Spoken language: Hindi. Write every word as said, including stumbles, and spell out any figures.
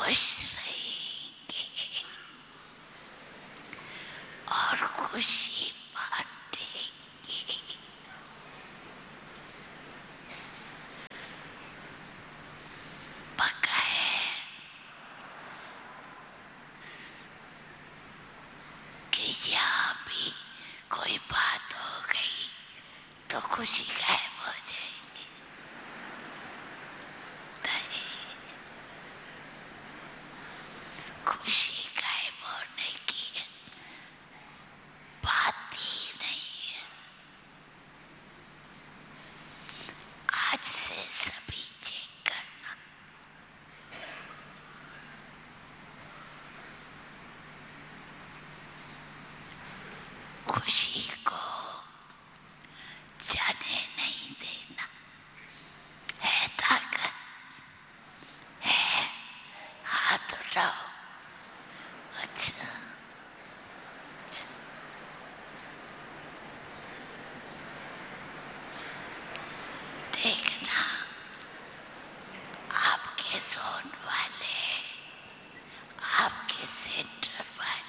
खुश रहेंगे और खुशी बांटेंगे। पक्का है कि यहाँ भी कोई बात हो गई तो खुशी गायब हो जाएगी? नहीं, खुशी गायब होने की बात ही नहीं है। आज से सभी चेक करना, खुशी को जाने नहीं देना। है ताकत है, हाथ उठाओ। अच्छा, देखना आपके जोन वाले, आपके सेंटर वाले